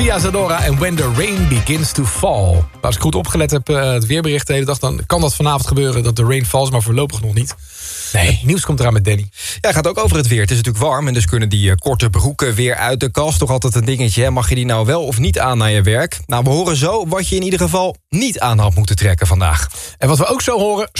Pia Zadora en When the Rain Begins to Fall. Als ik goed opgelet heb, het weerbericht de hele dag... dan kan dat vanavond gebeuren dat de rain falls, maar voorlopig nog niet. Nee. Het nieuws komt eraan met Danny. Ja, gaat ook over het weer. Het is natuurlijk warm en dus kunnen die korte broeken weer uit de kast. Toch altijd een dingetje, hè? Mag je die nou wel of niet aan naar je werk? Nou, we horen zo wat je in ieder geval niet aan had moeten trekken vandaag. En wat we ook zo horen,